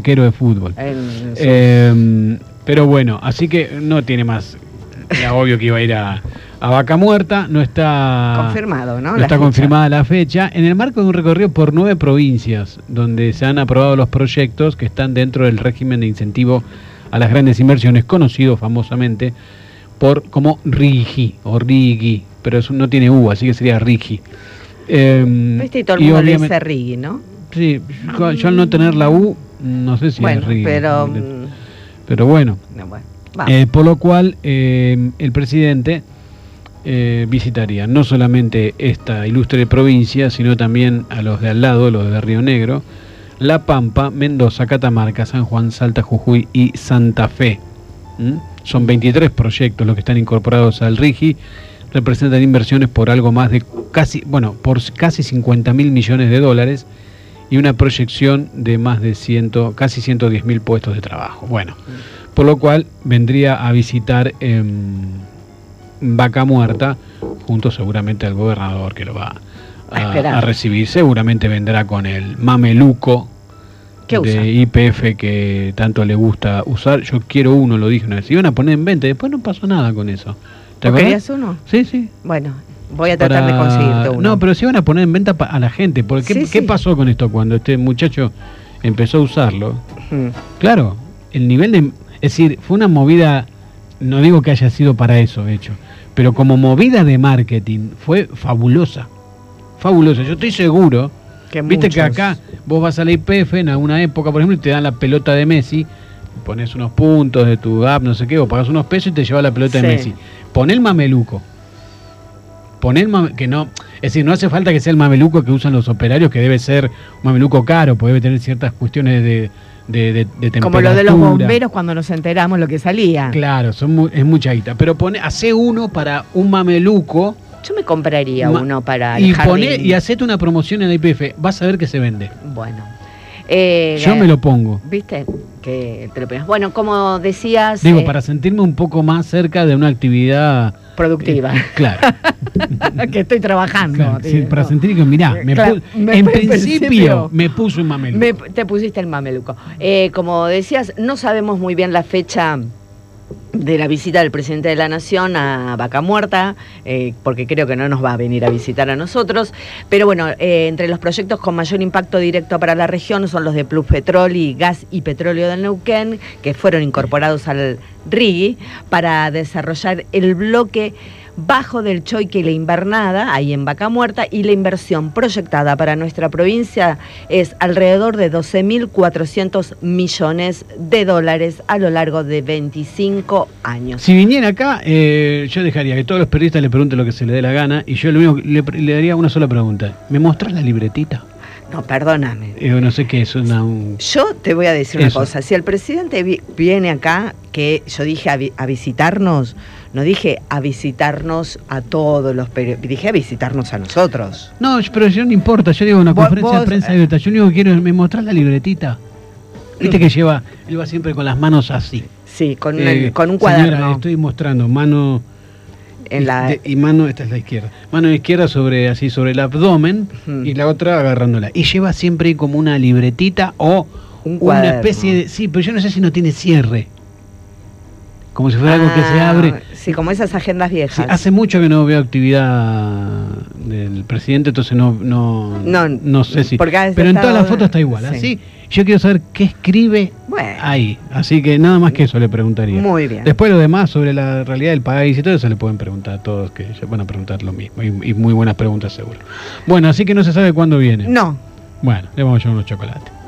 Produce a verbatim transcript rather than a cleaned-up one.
arquero de fútbol. El, eh, pero bueno, así que no tiene más. Era obvio que iba a ir a, a Vaca Muerta. No está confirmado, ¿no? No la está fecha. confirmada la fecha. En el marco de un recorrido por nueve provincias, donde se han aprobado los proyectos que están dentro del régimen de incentivo a las grandes inversiones, conocido famosamente por como RIGI o RIGI, pero eso no tiene U, así que sería RIGI. Eh, Viste, y todo el mundo le dice RIGI, ¿no? Sí, yo, yo al no tener la U, no sé si bueno, es RIGI. Pero, pero bueno. No, bueno eh, por lo cual, eh, el presidente eh, visitaría no solamente esta ilustre provincia, sino también a los de al lado, los de Río Negro, La Pampa, Mendoza, Catamarca, San Juan, Salta, Jujuy y Santa Fe. ¿Mm? Son veintitrés proyectos los que están incorporados al RIGI, representan inversiones por algo más de casi, bueno, por casi cincuenta mil millones de dólares y una proyección de más de cien, casi ciento diez mil puestos de trabajo. Bueno, por lo cual vendría a visitar eh, Vaca Muerta, junto seguramente al gobernador que lo va a, a, a recibir. Seguramente vendrá con el mameluco de Y P F que tanto le gusta usar. Yo quiero uno, lo dije una vez. Se iban a poner en venta y después no pasó nada con eso. ¿Te acuerdas? ¿Querías uno? Sí, sí. Bueno, voy a tratar Para... de conseguirte uno. No, pero se iban a poner en venta a la gente. Porque sí, ¿qué, sí. ¿qué pasó con esto cuando este muchacho empezó a usarlo? Hmm. Claro, el nivel de... Es decir, fue una movida, no digo que haya sido para eso hecho, pero como movida de marketing fue fabulosa. Fabulosa. Yo estoy seguro... Que Viste muchos. que acá vos vas a la Y P F en alguna época, por ejemplo, y te dan la pelota de Messi, pones unos puntos de tu app, no sé qué, o pagas unos pesos y te lleva la pelota sí. de Messi. Pon el mameluco. Pon el mameluco, que no, es decir, no hace falta que sea el mameluco que usan los operarios, que debe ser un mameluco caro, porque debe tener ciertas cuestiones de, de, de, de temperatura. Como lo de los bomberos cuando nos enteramos lo que salía. Claro, son muy, es mucha guita. Pero pone, hace uno para un mameluco. Yo me compraría Ma uno para el y jardín. Poné, y hacete una promoción en la Y P F, vas a ver que se vende. Bueno. Eh, Yo me lo pongo. ¿Viste? Que te lo pones. Bueno, como decías... Digo, eh, para sentirme un poco más cerca de una actividad... productiva. Eh, claro. que estoy trabajando. Claro, tío, sí, ¿no? Para sentir que, mirá, me claro, pu me en principio, principio me puso un mameluco. Me, te pusiste el mameluco. Eh, como decías, no sabemos muy bien la fecha de la visita del presidente de la Nación a Vaca Muerta, eh, porque creo que no nos va a venir a visitar a nosotros, pero bueno, eh, entre los proyectos con mayor impacto directo para la región son los de Plus Petrol y Gas y Petróleo del Neuquén, que fueron incorporados al RIGI para desarrollar el bloque bajo del Choique y la Invernada, ahí en Vaca Muerta, y la inversión proyectada para nuestra provincia es alrededor de doce mil cuatrocientos millones de dólares a lo largo de veinticinco años. Si viniera acá, eh, yo dejaría que todos los periodistas le pregunten lo que se le dé la gana, y yo lo único le, le daría una sola pregunta. ¿Me mostrás la libretita? No, perdóname. Eh, no sé qué es una... Un... Yo te voy a decir Eso. una cosa. Si el presidente vi viene acá, que yo dije a, vi a visitarnos, no dije a visitarnos a todos los periodistas, dije a visitarnos a nosotros. No, pero yo no importa, yo digo una ¿Vos, conferencia vos, de prensa eh, abierta. Yo lo único que quiero es, ¿me mostrás la libretita? Viste que lleva, él va siempre con las manos así. Sí, con, eh, el, con un cuaderno. Señora, estoy mostrando mano... En la... de, y mano, esta es la izquierda. Mano izquierda sobre así sobre el abdomen uh-huh. y la otra agarrándola. Y lleva siempre como una libretita o un una especie de... Sí, pero yo no sé si no tiene cierre. Como si fuera ah, algo que se abre. Sí, como esas agendas viejas. Sí, hace mucho que no veo actividad del presidente, entonces no no, no, no sé si... Pero en todas las fotos está igual, sí. Así. Yo quiero saber qué escribe bueno. ahí. Así que nada más que eso le preguntaría. Muy bien. Después lo demás sobre la realidad del país y todo eso le pueden preguntar a todos, que ya van a preguntar lo mismo. Y, y muy buenas preguntas seguro. Bueno, así que no se sabe cuándo viene. No. Bueno, le vamos a llevar unos chocolates.